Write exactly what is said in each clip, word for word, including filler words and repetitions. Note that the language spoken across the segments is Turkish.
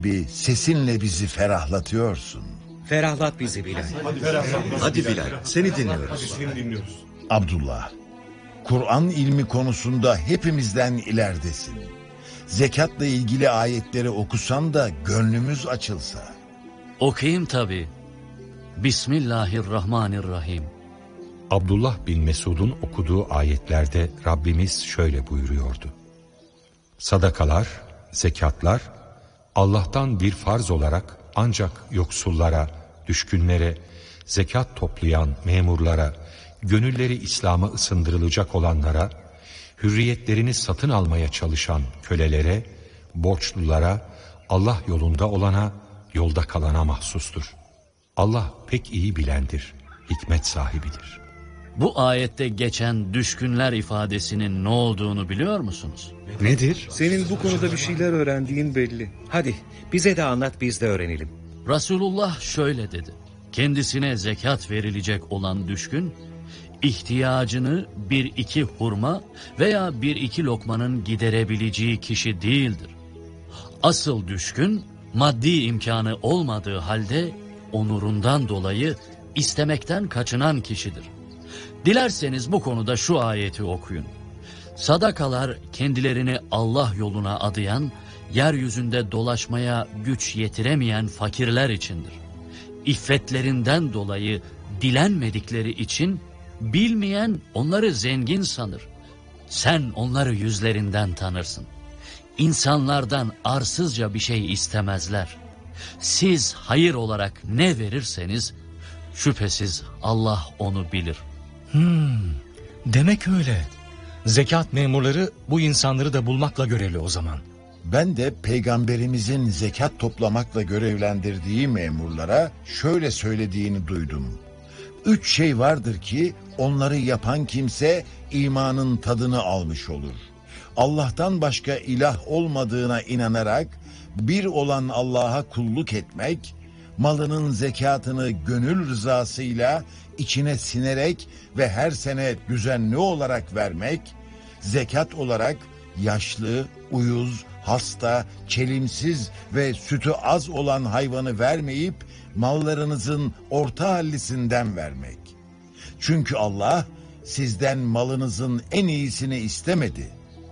Bir sesinle bizi ferahlatıyorsun. Ferahlat bizi Bilal. Hadi Bilal, seni dinliyoruz. Abdullah, Kur'an ilmi konusunda hepimizden ileridesin. Zekatla ilgili ayetleri okusan da gönlümüz açılsa. Okuyayım tabii. Bismillahirrahmanirrahim. Abdullah bin Mesud'un okuduğu ayetlerde Rabbimiz şöyle buyuruyordu. Sadakalar, zekatlar, Allah'tan bir farz olarak ancak yoksullara, düşkünlere, zekat toplayan memurlara, gönülleri İslam'a ısındırılacak olanlara, hürriyetlerini satın almaya çalışan kölelere, borçlulara, Allah yolunda olana, yolda kalana mahsustur. Allah pek iyi bilendir, hikmet sahibidir. Bu ayette geçen düşkünler ifadesinin ne olduğunu biliyor musunuz? Nedir? Senin bu konuda bir şeyler öğrendiğin belli. Hadi bize de anlat, biz de öğrenelim. Resulullah şöyle dedi. Kendisine zekat verilecek olan düşkün, ihtiyacını bir iki hurma veya bir iki lokmanın giderebileceği kişi değildir. Asıl düşkün, maddi imkanı olmadığı halde onurundan dolayı istemekten kaçınan kişidir. Dilerseniz bu konuda şu ayeti okuyun. Sadakalar kendilerini Allah yoluna adayan, yeryüzünde dolaşmaya güç yetiremeyen fakirler içindir. İffetlerinden dolayı dilenmedikleri için bilmeyen onları zengin sanır. Sen onları yüzlerinden tanırsın. İnsanlardan arsızca bir şey istemezler. Siz hayır olarak ne verirseniz şüphesiz Allah onu bilir. Hmm, demek öyle. Zekat memurları bu insanları da bulmakla görevli o zaman. Ben de peygamberimizin zekat toplamakla görevlendirdiği memurlara şöyle söylediğini duydum. Üç şey vardır ki onları yapan kimse imanın tadını almış olur. Allah'tan başka ilah olmadığına inanarak bir olan Allah'a kulluk etmek, malının zekatını gönül rızasıyla içine sinerek ve her sene düzenli olarak vermek, zekat olarak yaşlı, uyuz, hasta, çelimsiz ve sütü az olan hayvanı vermeyip mallarınızın orta hallisinden vermek. Çünkü Allah sizden malınızın en iyisini istemedi.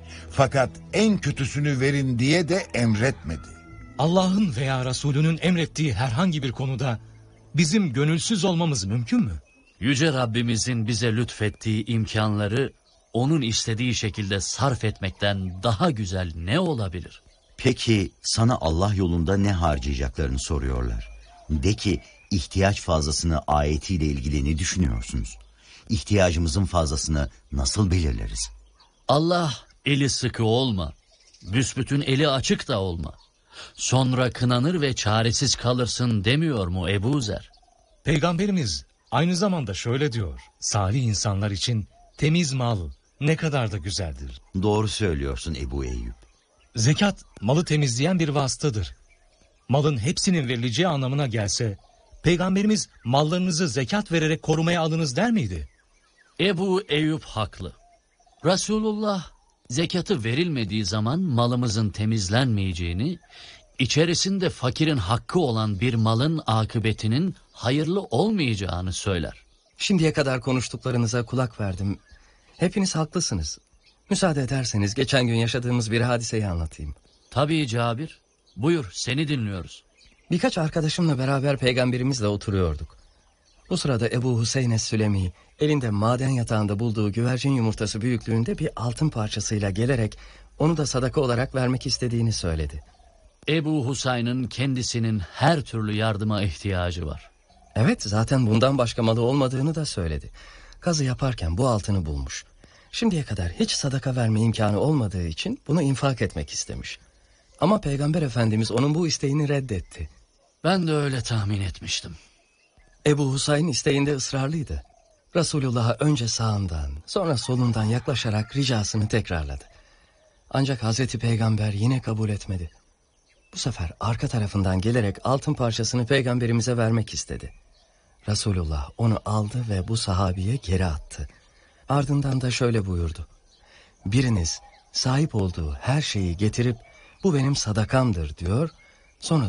Fakat en kötüsünü verin diye de emretmedi. Allah'ın veya Resulünün emrettiği herhangi bir konuda bizim gönülsüz olmamız mümkün mü? Yüce Rabbimizin bize lütfettiği imkanları onun istediği şekilde sarf etmekten daha güzel ne olabilir? Peki sana Allah yolunda ne harcayacaklarını soruyorlar. De ki ihtiyaç fazlasını ayetiyle ilgili ne düşünüyorsunuz? İhtiyacımızın fazlasını nasıl belirleriz? Allah eli sıkı olma, büsbütün eli açık da olma. Sonra kınanır ve çaresiz kalırsın demiyor mu Ebu Zer? Peygamberimiz aynı zamanda şöyle diyor. Salih insanlar için temiz mal ne kadar da güzeldir. Doğru söylüyorsun Ebu Eyyub. Zekat malı temizleyen bir vasıtadır. Malın hepsinin verileceği anlamına gelse, Peygamberimiz mallarınızı zekat vererek korumaya alınız der miydi? Ebu Eyyub haklı. Resulullah zekatı verilmediği zaman malımızın temizlenmeyeceğini, içerisinde fakirin hakkı olan bir malın akıbetinin hayırlı olmayacağını söyler. Şimdiye kadar konuştuklarınıza kulak verdim. Hepiniz haklısınız. Müsaade ederseniz geçen gün yaşadığımız bir hadiseyi anlatayım. Tabii Cabir. Buyur, seni dinliyoruz. Birkaç arkadaşımla beraber peygamberimizle oturuyorduk. Bu sırada Ebu Hüseyin Es-Sülemi elinde maden yatağında bulduğu güvercin yumurtası büyüklüğünde bir altın parçasıyla gelerek onu da sadaka olarak vermek istediğini söyledi. Ebu Hüseyin'in kendisinin her türlü yardıma ihtiyacı var. Evet, zaten bundan başka malı olmadığını da söyledi. Kazı yaparken bu altını bulmuş. Şimdiye kadar hiç sadaka verme imkanı olmadığı için bunu infak etmek istemiş. Ama Peygamber Efendimiz onun bu isteğini reddetti. Ben de öyle tahmin etmiştim. Ebu Hüseyin isteğinde ısrarlıydı. Resulullah'a önce sağından, sonra solundan yaklaşarak ricasını tekrarladı. Ancak Hazreti Peygamber yine kabul etmedi. Bu sefer arka tarafından gelerek altın parçasını Peygamberimize vermek istedi. Resulullah onu aldı ve bu sahabiye geri attı. Ardından da şöyle buyurdu. Biriniz sahip olduğu her şeyi getirip bu benim sadakamdır diyor. Sonra